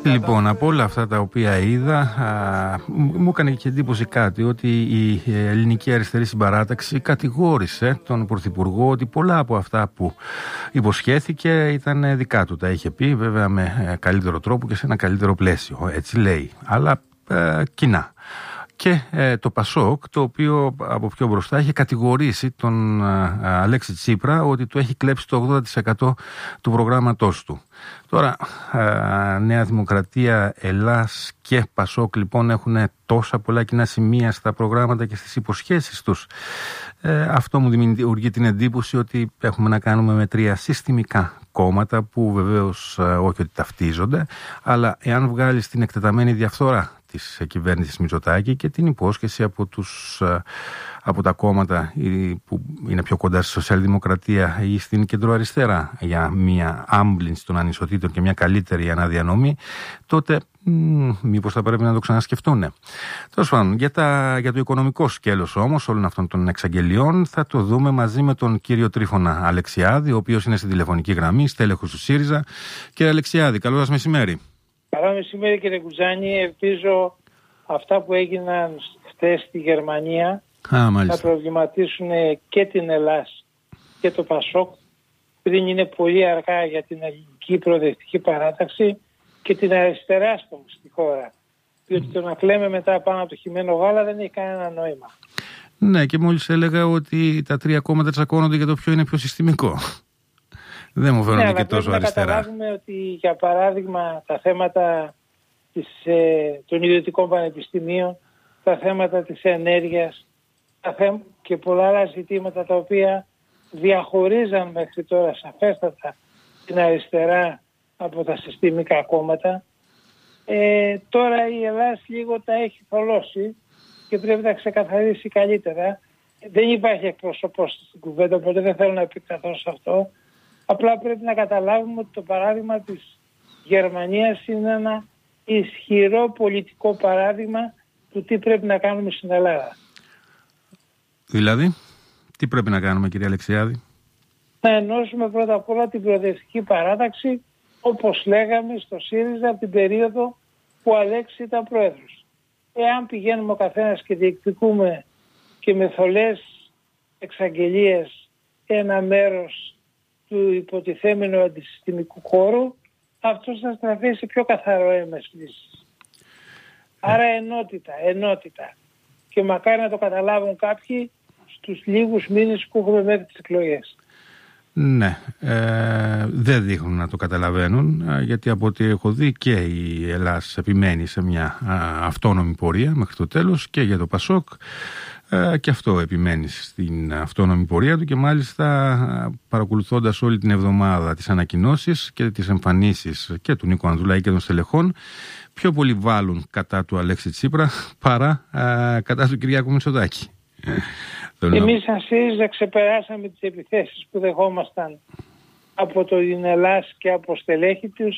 Λοιπόν, από όλα αυτά τα οποία είδα, μου έκανε και εντύπωση κάτι, ότι η ελληνική αριστερή συμπαράταξη κατηγόρησε τον Πρωθυπουργό ότι πολλά από αυτά που υποσχέθηκε ήταν δικά του. Τα είχε πει βέβαια με καλύτερο τρόπο και σε ένα καλύτερο πλαίσιο, έτσι λέει, αλλά κοινά. Και το Πασόκ, το οποίο από πιο μπροστά είχε κατηγορήσει τον Αλέξη Τσίπρα ότι του έχει κλέψει το 80% του προγράμματός του. Τώρα, Νέα Δημοκρατία, Ελλάς και Πασόκ λοιπόν έχουν τόσα πολλά κοινά σημεία στα προγράμματα και στις υποσχέσεις τους. Αυτό μου δημιουργεί την εντύπωση ότι έχουμε να κάνουμε με τρία συστημικά κόμματα που βεβαίως όχι ότι ταυτίζονται, αλλά εάν βγάλεις την εκτεταμένη διαφθορά της κυβέρνησης Μητσοτάκη και την υπόσχεση από τα κόμματα που είναι πιο κοντά στη σοσιαλδημοκρατία ή στην κεντροαριστερά για μια άμπλυνση των ανισοτήτων και μια καλύτερη αναδιανομή, τότε μήπως θα πρέπει να το ξανασκεφτούν. Τέλος πάντων, για το οικονομικό σκέλος όμως όλων αυτών των εξαγγελιών θα το δούμε μαζί με τον κύριο Τρίφωνα Αλεξιάδη, ο οποίος είναι στην τηλεφωνική γραμμή, στέλεχος του ΣΥΡΙΖΑ. Κύριε Αλεξιάδη, καλό σας μεσημέρι. Καλό μεσημέρι κύριε Κουτζάνη, ελπίζω αυτά που έγιναν χτες στη Γερμανία να προβληματίσουν και την Ελλάς και το Πασόκ, πριν είναι πολύ αργά για την ελληνική προοδευτική παράταξη και την αριστερά στη χώρα. Διότι το να κλαίμε μετά πάνω από το χυμένο γάλα δεν έχει κανένα νόημα. Ναι, και μόλις έλεγα ότι τα τρία κόμματα τσακώνονται για το ποιο είναι πιο συστημικό. Δεν μου φαίνονται και τόσο αριστερά. Να καταλάβουμε ότι για παράδειγμα τα θέματα των ιδιωτικών πανεπιστημίων, τα θέματα της ενέργειας και πολλά άλλα ζητήματα τα οποία διαχωρίζαν μέχρι τώρα σαφέστατα την αριστερά από τα συστημικά κόμματα, τώρα η Ελλάδα λίγο τα έχει θολώσει και πρέπει να ξεκαθαρίσει καλύτερα. Δεν υπάρχει εκπροσωπός στην κουβέντα, οπότε δεν θέλω να επεκταθώ σε αυτό. Απλά πρέπει να καταλάβουμε ότι το παράδειγμα της Γερμανίας είναι ένα ισχυρό πολιτικό παράδειγμα του τι πρέπει να κάνουμε στην Ελλάδα. Δηλαδή, τι πρέπει να κάνουμε κύριε Αλεξιάδη? Να ενώσουμε πρώτα απ' όλα την προοδευτική παράταξη, όπως λέγαμε στο ΣΥΡΙΖΑ από την περίοδο που ο Αλέξης ήταν πρόεδρος. Εάν πηγαίνουμε ο καθένας και διεκδικούμε και με θολές εξαγγελίες ένα μέρος του υποτιθέμενου αντισυστημικού χώρου, αυτός θα στραφεί σε πιο καθαρό έμες λύσεις. Άρα ενότητα. Και μακάρι να το καταλάβουν κάποιοι στους λίγους μήνες που έχουμε μέχρι τις εκλογές. Ναι, δεν δείχνουν να το καταλαβαίνουν, γιατί από ό,τι έχω δει και η Ελλάς επιμένει σε μια αυτόνομη πορεία μέχρι το τέλος και για το Πασόκ και αυτό επιμένει στην αυτόνομη πορεία του και μάλιστα παρακολουθώντας όλη την εβδομάδα τις ανακοινώσεις και τις εμφανίσεις και του Νίκο Ανδρουλάκη και των στελεχών, πιο πολύ βάλουν κατά του Αλέξη Τσίπρα παρά κατά του Κυριάκου Μητσοτάκη. Εμείς σαν ΣΥΡΙΖΑ ξεπεράσαμε τις επιθέσεις που δεχόμασταν από το Ελλάς και από στελέχη τους.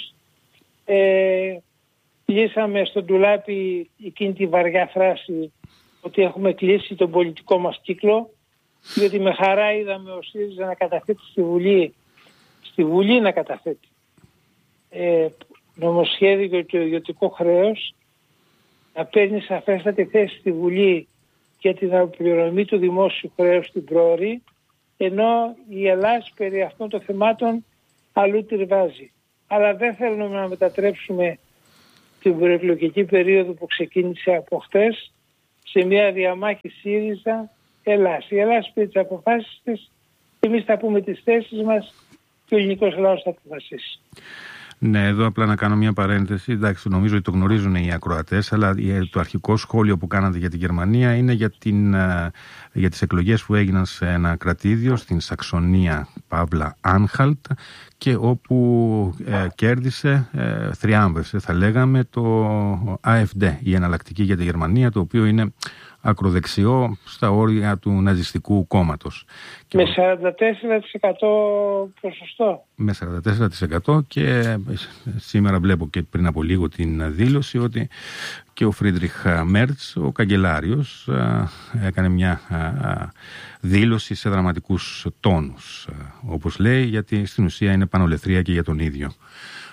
Κλείσαμε στον ντουλάπι εκείνη τη βαριά φράση ότι έχουμε κλείσει τον πολιτικό μας κύκλο, διότι με χαρά είδαμε ο ΣΥΡΙΖΑ να καταθέτει στη Βουλή να καταθέτει νομοσχέδιο για το ιδιωτικό χρέος, να παίρνει σαφέστατη θέση στη Βουλή για την αποπληρωμή του δημόσιου χρέους στην πρόωρη, ενώ η Ελλάδα περί αυτών των θεμάτων αλλού τριβάζει. Αλλά δεν θέλουμε να μετατρέψουμε την προεκλογική περίοδο που ξεκίνησε από χτες σε μια διαμάχη ΣΥΡΙΖΑ-Ελλάς. Η Ελλάδα πήρε τις αποφάσεις της, εμείς θα πούμε τις θέσεις μας και ο ελληνικός λαός θα αποφασίσει. Ναι, εδώ απλά να κάνω μια παρένθεση. Εντάξει, νομίζω ότι το γνωρίζουν οι ακροατές, αλλά το αρχικό σχόλιο που κάνατε για τη Γερμανία είναι για τις εκλογές που έγιναν σε ένα κρατήδιο στην Σαξονία Παύλα Άνχαλτ και όπου κέρδισε, θριάμβευσε θα λέγαμε, το AfD, η εναλλακτική για τη Γερμανία, το οποίο είναι ακροδεξιό στα όρια του ναζιστικού κόμματος. Με 44% ποσοστό. Με 44% και σήμερα βλέπω και πριν από λίγο την δήλωση ότι και ο Φρίντριχ Μέρτς, ο καγκελάριος, έκανε μια δήλωση σε δραματικούς τόνους, όπως λέει, γιατί στην ουσία είναι πανολεθρία και για τον ίδιο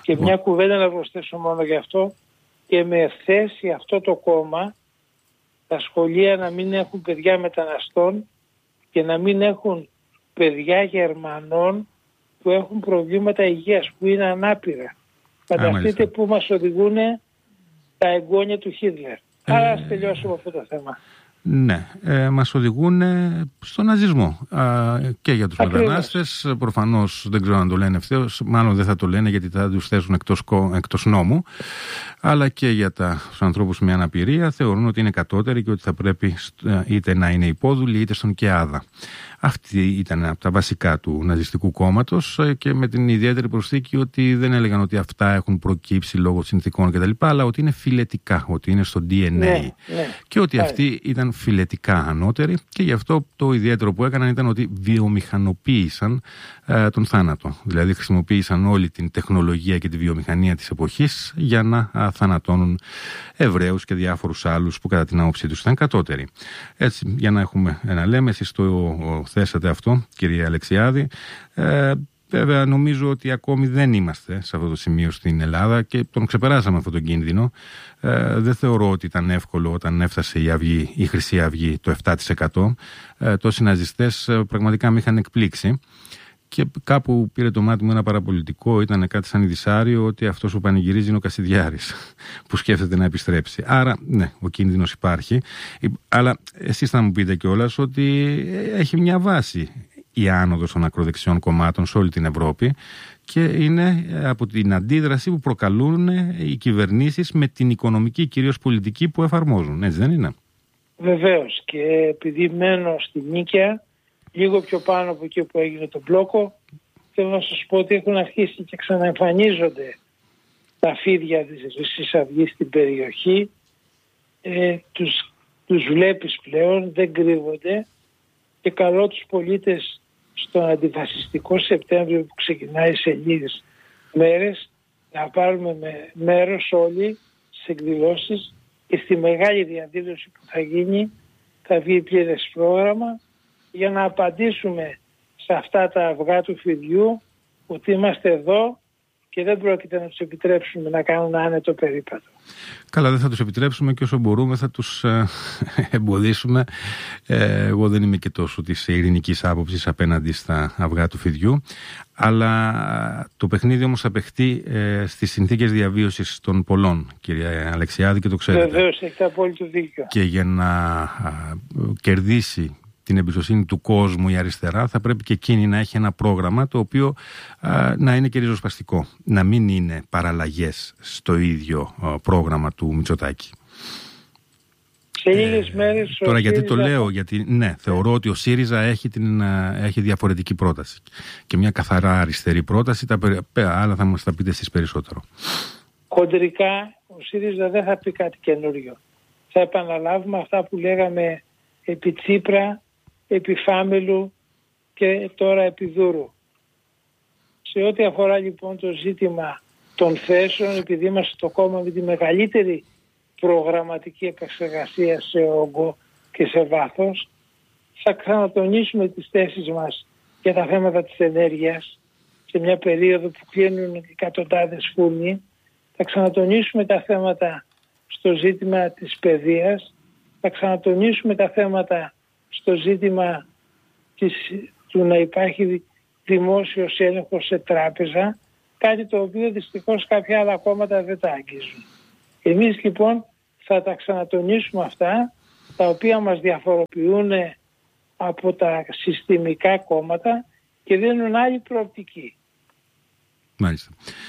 Και μια κουβέντα να προσθέσω μόνο γι' αυτό, και με θέση αυτό το κόμμα τα σχολεία να μην έχουν παιδιά μεταναστών και να μην έχουν παιδιά Γερμανών που έχουν προβλήματα υγείας, που είναι ανάπηρα. Φανταστείτε που μας οδηγούν τα εγγόνια του Χίτλερ. Άρα ας τελειώσουμε αυτό το θέμα. Ναι, μας οδηγούν στον ναζισμό και για τους μετανάστες. Προφανώς δεν ξέρω αν το λένε ευθέως, μάλλον δεν θα το λένε γιατί θα τους θέσουν εκτός νόμου, αλλά και για τους ανθρώπους με αναπηρία θεωρούν ότι είναι κατώτεροι και ότι θα πρέπει είτε να είναι υπόδουλοι είτε στον ΚΕΑΔΑ. Αυτή ήταν από τα βασικά του ναζιστικού κόμματος, και με την ιδιαίτερη προσθήκη ότι δεν έλεγαν ότι αυτά έχουν προκύψει λόγω συνθήκων κτλ., αλλά ότι είναι φιλετικά, ότι είναι στο DNA. Ναι. Και ότι αυτοί ήταν φιλετικά ανώτεροι, και γι' αυτό το ιδιαίτερο που έκαναν ήταν ότι βιομηχανοποίησαν τον θάνατο. Δηλαδή χρησιμοποίησαν όλη την τεχνολογία και τη βιομηχανία της εποχής για να θανατώνουν Εβραίους και διάφορους άλλους που κατά την άποψή τους ήταν κατώτεροι. Έτσι, για να έχουμε ένα λέμε, εσείς το θέσατε αυτό, κυρία Αλεξιάδη. Βέβαια, νομίζω ότι ακόμη δεν είμαστε σε αυτό το σημείο στην Ελλάδα και τον ξεπεράσαμε αυτόν τον κίνδυνο. Δεν θεωρώ ότι ήταν εύκολο όταν έφτασε η Χρυσή Αυγή το 7%. Τόσοι ναζιστές πραγματικά με είχαν εκπλήξει. Και κάπου πήρε το μάτι μου ένα παραπολιτικό, ήταν κάτι σαν ειδησάριο, ότι αυτός που πανηγυρίζει είναι ο Κασιδιάρης, που σκέφτεται να επιστρέψει. Άρα, ναι, ο κίνδυνος υπάρχει. Αλλά εσείς θα μου πείτε κιόλας ότι έχει μια βάση η άνοδος των ακροδεξιών κομμάτων σε όλη την Ευρώπη, και είναι από την αντίδραση που προκαλούν οι κυβερνήσεις με την οικονομική, κυρίως πολιτική, που εφαρμόζουν. Έτσι δεν είναι? Βεβαίως. Και επειδή μένω στη Νίκαια, λίγο πιο πάνω από εκεί που έγινε το μπλόκο, θέλω να σας πω ότι έχουν αρχίσει και ξαναεμφανίζονται τα φίδια της Χρυσής Αυγής στην περιοχή. Τους βλέπεις πλέον, δεν κρύβονται, και καλώ τους πολίτες στον αντιφασιστικό Σεπτέμβριο που ξεκινάει σε λίγες μέρες να πάρουμε μέρος όλοι στις εκδηλώσεις, και στη μεγάλη διαδήλωση που θα γίνει θα βγει πλήρες πρόγραμμα για να απαντήσουμε σε αυτά τα αυγά του φιδιού ότι είμαστε εδώ και δεν πρόκειται να τους επιτρέψουμε να κάνουν άνετο περίπατο. Καλά, δεν θα τους επιτρέψουμε, και όσο μπορούμε θα τους εμποδίσουμε. Εγώ δεν είμαι και τόσο της ειρηνικής άποψης απέναντι στα αυγά του φιδιού, αλλά το παιχνίδι όμως θα παιχτεί στις συνθήκες διαβίωσης των πολλών, κυρία Αλεξιάδη, και το ξέρετε. Βεβαίως, έχετε απόλυτο δίκιο. Και για να κερδίσει την εμπιστοσύνη του κόσμου η αριστερά, θα πρέπει και εκείνη να έχει ένα πρόγραμμα το οποίο να είναι και ριζοσπαστικό, να μην είναι παραλλαγές στο ίδιο πρόγραμμα του Μητσοτάκη. Σε λίγες μέρες τώρα γιατί το λέω? Γιατί ναι, θεωρώ ότι ο ΣΥΡΙΖΑ έχει διαφορετική πρόταση και μια καθαρά αριστερή πρόταση, άλλα θα μας τα πείτε εσείς περισσότερο. Χοντρικά ο ΣΥΡΙΖΑ δεν θα πει κάτι καινούριο. Θα επαναλάβουμε αυτά που λέγαμε επί Τσίπρα, επί Φάμελου και τώρα επί Δούρου. Σε ό,τι αφορά λοιπόν το ζήτημα των θέσεων, επειδή είμαστε το κόμμα με τη μεγαλύτερη προγραμματική επεξεργασία σε όγκο και σε βάθος, θα ξανατονίσουμε τις θέσεις μας για τα θέματα της ενέργειας σε μια περίοδο που κλείνουν εκατοντάδες φούρνοι. Θα ξανατονίσουμε τα θέματα στο ζήτημα της παιδείας, θα ξανατονίσουμε τα θέματα στο ζήτημα του να υπάρχει δημόσιος έλεγχος σε τράπεζα, κάτι το οποίο δυστυχώς κάποια άλλα κόμματα δεν τα αγγίζουν. Εμείς λοιπόν θα τα ξανατονίσουμε αυτά, τα οποία μας διαφοροποιούν από τα συστημικά κόμματα και δίνουν άλλη προοπτική. Μάλιστα.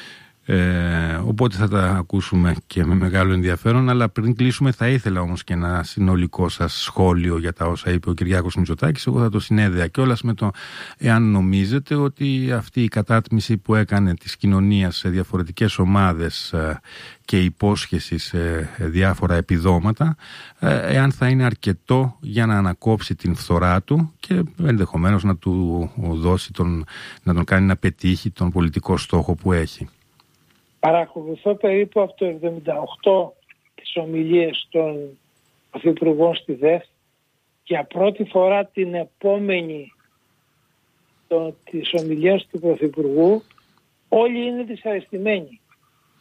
Οπότε θα τα ακούσουμε και με μεγάλο ενδιαφέρον, αλλά πριν κλείσουμε θα ήθελα όμως και ένα συνολικό σας σχόλιο για τα όσα είπε ο Κυριάκος Μητσοτάκης. Εγώ θα το συνέδεα κιόλας με το εάν νομίζετε ότι αυτή η κατάτμιση που έκανε της κοινωνίας σε διαφορετικές ομάδες και υπόσχεση σε διάφορα επιδόματα, εάν θα είναι αρκετό για να ανακόψει την φθορά του και ενδεχομένως να του δώσει να τον κάνει να πετύχει τον πολιτικό στόχο που έχει. Παρακολουθώ περίπου από το 1978 τις ομιλίες των πρωθυπουργών στη ΔΕΘ. Για πρώτη φορά την επόμενη της ομιλίας του πρωθυπουργού όλοι είναι δυσαρεστημένοι.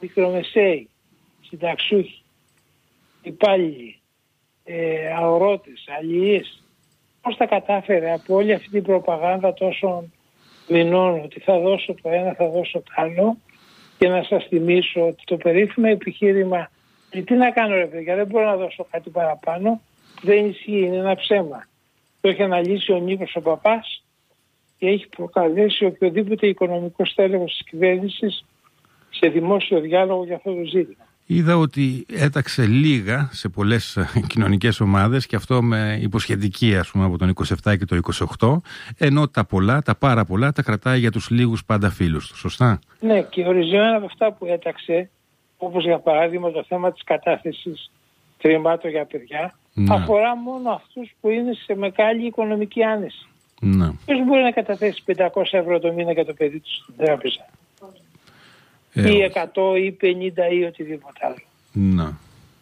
μικρομεσαίοι, συνταξούχοι, υπάλληλοι, αγρότες, αλληλείς, πώς τα κατάφερε από όλη αυτή την προπαγάνδα τόσων μηνών ότι θα δώσω το ένα, θα δώσω το άλλο, και να σας θυμίσω ότι το περίφημο επιχείρημα τι να κάνω ρε παιδιά, δεν μπορώ να δώσω κάτι παραπάνω, δεν ισχύει, είναι ένα ψέμα. Το έχει αναλύσει ο Νίκος ο Παπάς και έχει προκαλέσει οποιοδήποτε οικονομικό στέλεχος της κυβέρνησης σε δημόσιο διάλογο για αυτό το ζήτημα. Είδα ότι έταξε λίγα σε πολλές κοινωνικές ομάδες και αυτό με υποσχετική, ας πούμε, από τον 27 και το 28, ενώ τα πολλά, τα πάρα πολλά, τα κρατάει για τους λίγους πάντα φίλους του. Σωστά? Ναι, και ορισμένα από αυτά που έταξε, όπως για παράδειγμα το θέμα της κατάθεσης χρημάτων για παιδιά, αφορά μόνο αυτούς που είναι σε μεγάλη οικονομική άνεση. Ποιος μπορεί να καταθέσει 500 ευρώ το μήνα για το παιδί του στην τράπεζα? Ή 100 ή 50 ή οτιδήποτε άλλο. Να.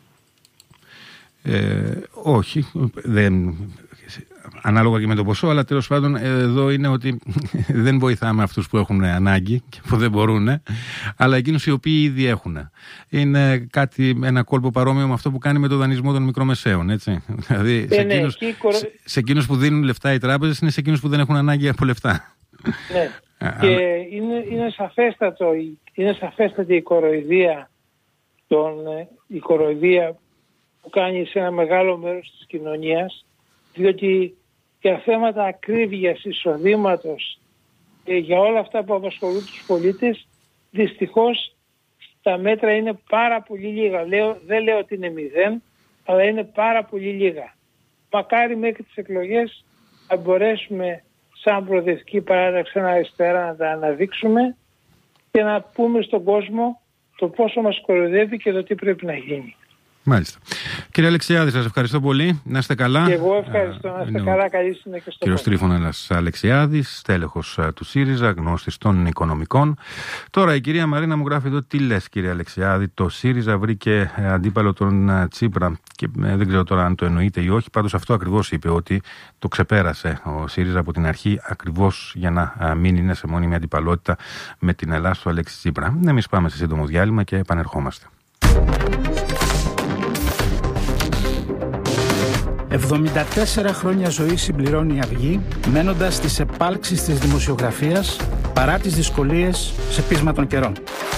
Όχι, ανάλογα και με το ποσό, αλλά τέλος πάντων εδώ είναι ότι δεν βοηθάμε αυτούς που έχουν ανάγκη και που δεν μπορούν, αλλά εκείνους οι οποίοι ήδη έχουν. Είναι ένα κόλπο παρόμοιο με αυτό που κάνει με το δανεισμό των μικρομεσαίων, έτσι. Δηλαδή σε εκείνους που δίνουν λεφτά οι τράπεζες είναι σε εκείνους που δεν έχουν ανάγκη από λεφτά. Ναι. Και είναι σαφέστατη η κοροϊδία που κάνει σε ένα μεγάλο μέρος της κοινωνίας, διότι για θέματα ακρίβειας εισοδήματος και για όλα αυτά που απασχολούν τους πολίτες, δυστυχώς τα μέτρα είναι πάρα πολύ λίγα. Δεν λέω ότι είναι 0, αλλά είναι πάρα πολύ λίγα. Μακάρι μέχρι τις εκλογές να μπορέσουμε σαν προοδευτική παράταξη αριστερά να τα αναδείξουμε και να πούμε στον κόσμο το πόσο μας κοροϊδεύει και το τι πρέπει να γίνει. Μάλιστα. Κύριε Αλεξιάδη, σας ευχαριστώ πολύ. Να είστε καλά. Και εγώ ευχαριστώ. Να είστε καλά. Καλή συνέχεια στο κύριος Τρίφωνας Αλεξιάδης, στέλεχος του ΣΥΡΙΖΑ, γνώστης των οικονομικών. Τώρα η κυρία Μαρίνα μου γράφει εδώ: τι λες, κύριε Αλεξιάδη, το ΣΥΡΙΖΑ βρήκε αντίπαλο τον Τσίπρα. Και δεν ξέρω τώρα αν το εννοείται ή όχι. Πάντως αυτό ακριβώς είπε, ότι το ξεπέρασε ο ΣΥΡΙΖΑ από την αρχή, ακριβώς για να μην είναι σε μόνιμη αντιπαλότητα με την Ελλάδα του Αλέξη Τσίπρα. Εμείς πάμε σε σύντομο διάλειμμα και επανερχόμαστε. 74 χρόνια ζωή συμπληρώνει η Αυγή, μένοντας στις επάλξεις της δημοσιογραφίας παρά τις δυσκολίες σε πείσμα των καιρών.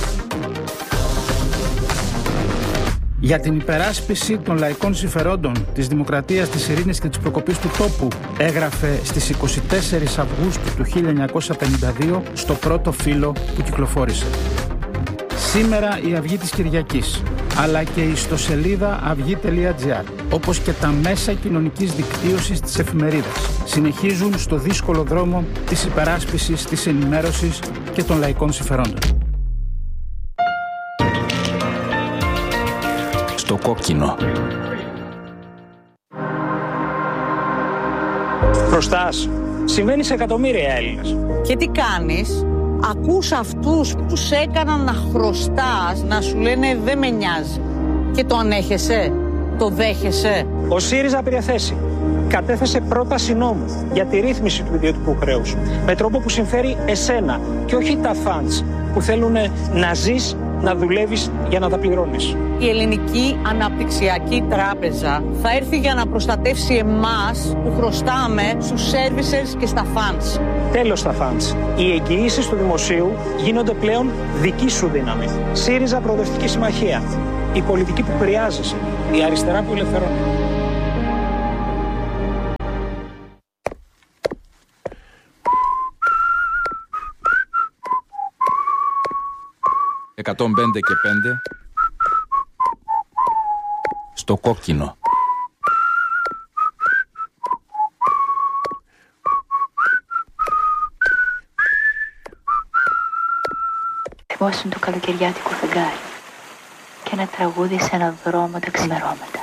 Για την υπεράσπιση των λαϊκών συμφερόντων, της δημοκρατίας, της ειρήνης και της προκοπής του τόπου, έγραφε στις 24 Αυγούστου του 1952 στο πρώτο φύλλο που κυκλοφόρησε. Σήμερα η Αυγή της Κυριακής, αλλά και η ιστοσελίδα αυγή.gr, όπως και τα μέσα κοινωνικής δικτύωσης της εφημερίδας, συνεχίζουν στο δύσκολο δρόμο της υπεράσπισης, της ενημέρωσης και των λαϊκών συμφερόντων. Στο κόκκινο. Χρωστάς. Συμβαίνει σε εκατομμύρια Έλληνες. Και τι κάνεις? Ακούς αυτούς που σε έκαναν να χρωστάς, να σου λένε δεν με νοιάζει. Και το ανέχεσαι, το δέχεσαι. Ο ΣΥΡΙΖΑ πήρε θέση. Κατέθεσε πρόταση νόμου για τη ρύθμιση του ιδιωτικού χρέους. Με τρόπο που συμφέρει εσένα και όχι τα φαντς που θέλουν να ζεις, να δουλεύεις για να τα πληρώνεις. Η Ελληνική Αναπτυξιακή Τράπεζα θα έρθει για να προστατεύσει εμάς που χρωστάμε στους services και στα funds. Τέλος στα funds. Οι εγγυήσεις του δημοσίου γίνονται πλέον δική σου δύναμη. ΣΥΡΙΖΑ Προοδευτική Συμμαχία. Η πολιτική που χρειάζεσαι. Η αριστερά που ελευθερώνει. «105 και 5» στο κόκκινο. Θυμόσουν το καλοκαιριάτικο φεγγάρι και ένα τραγούδι σε ένα δρόμο τα ξημερώματα.